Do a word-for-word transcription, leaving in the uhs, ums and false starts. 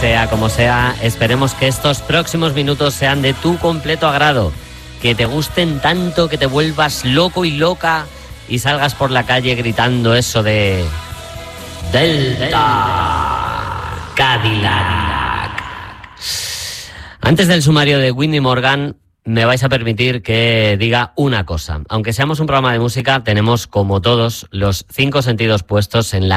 Sea como sea, esperemos que estos próximos minutos sean de tu completo agrado, que te gusten tanto, que te vuelvas loco y loca y salgas por la calle gritando eso de Delta Cadillac. Antes del sumario de Whitney Morgan, me vais a permitir que diga una cosa. Aunque seamos un programa de música, tenemos, como todos, los cinco sentidos puestos en la